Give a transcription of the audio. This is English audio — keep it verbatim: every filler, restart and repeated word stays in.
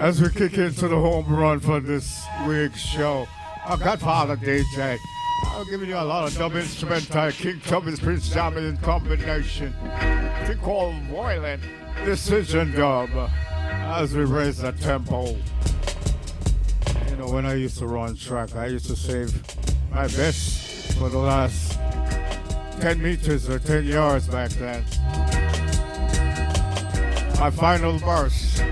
As we kick into the home run for this week's show, our Godfather D J. I'm giving you a lot of dub instrumental, King Tubby's Prince Jamming in combination. Thing called Violent Decision Dub. As we raise the tempo. You know, when I used to run track, I used to save my best for the last ten meters or ten yards back then. My final verse.